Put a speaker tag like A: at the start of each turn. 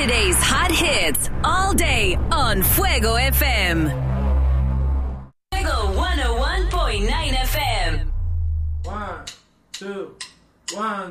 A: Today's hot hits all day on Fuego FM. Fuego 101.9 FM.
B: 1, 2, 1,